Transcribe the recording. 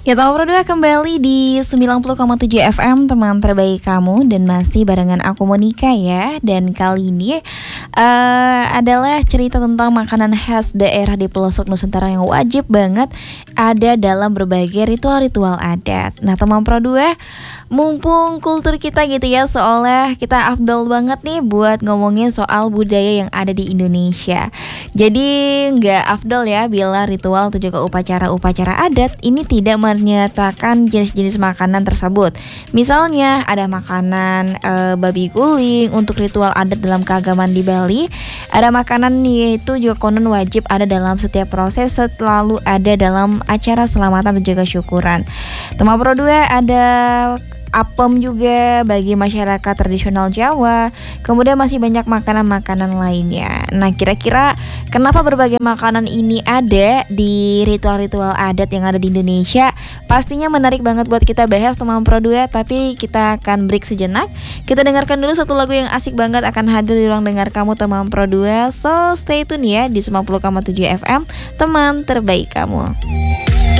Kita berdua kembali di 90,7 FM teman terbaik kamu. Dan masih barengan aku Monica ya. Dan kali ini adalah cerita tentang makanan khas daerah di pelosok Nusantara yang wajib banget ada dalam berbagai ritual-ritual adat. Nah teman Pro 2, mumpung kultur kita gitu ya, seolah kita afdol banget nih buat ngomongin soal budaya yang ada di Indonesia. Jadi nggak afdol ya bila ritual atau juga upacara-upacara adat ini tidak menyatakan jenis-jenis makanan tersebut. Misalnya ada makanan babi guling untuk ritual adat dalam keagamaan di Bali. Ada makanan yaitu juga konon wajib ada dalam setiap proses selalu ada dalam acara selamatan dan juga syukuran. Teman Pro 2, ada apem juga bagi masyarakat tradisional Jawa. Kemudian masih banyak makanan-makanan lainnya. Nah kira-kira kenapa berbagai makanan ini ada di ritual-ritual adat yang ada di Indonesia? Pastinya menarik banget buat kita bahas teman Pro 2. Tapi kita akan break sejenak. Kita dengarkan dulu satu lagu yang asik banget akan hadir di ruang dengar kamu teman Pro 2. So stay tune ya di 90,7 FM, teman terbaik kamu.